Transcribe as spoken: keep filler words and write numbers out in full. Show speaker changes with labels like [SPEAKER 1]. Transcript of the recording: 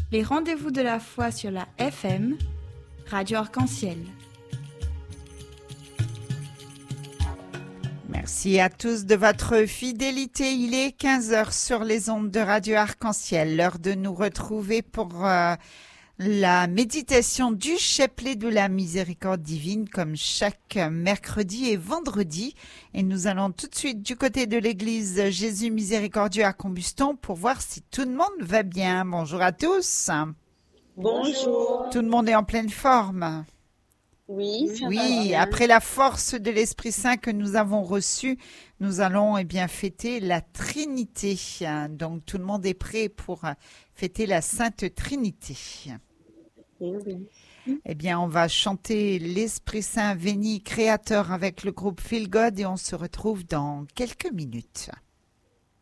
[SPEAKER 1] Les rendez-vous de la foi sur la F M, Radio Arc-en-Ciel.
[SPEAKER 2] Merci à tous de votre fidélité. Il est quinze heures sur les ondes de Radio Arc-en-Ciel. L'heure de nous retrouver pour euh, la méditation du chapelet de la miséricorde divine comme chaque mercredi et vendredi. Et nous allons tout de suite du côté de l'église Jésus Miséricordieux à Combuston pour voir si tout le monde va bien. Bonjour à tous.
[SPEAKER 3] Bonjour.
[SPEAKER 2] Tout le monde est en pleine forme.
[SPEAKER 3] Oui, ça va
[SPEAKER 2] Oui,
[SPEAKER 3] bien.
[SPEAKER 2] après la force de l'Esprit Saint que nous avons reçue, nous allons eh bien fêter la Trinité. Donc tout le monde est prêt pour fêter la Sainte Trinité.
[SPEAKER 3] Eh oui.
[SPEAKER 2] Eh bien, on va chanter l'Esprit Saint Veni Créateur avec le groupe Feel God et on se retrouve dans quelques minutes.